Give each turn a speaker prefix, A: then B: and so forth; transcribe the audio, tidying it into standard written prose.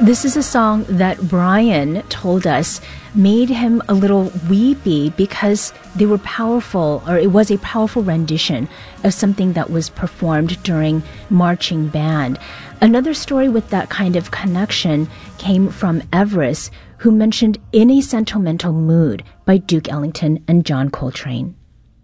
A: This is a song that Brian told us made him a little weepy because they were powerful, or it was a powerful rendition of something that was performed during marching band. Another story with that kind of connection came from Everest, who mentioned In a Sentimental Mood by Duke Ellington and John Coltrane.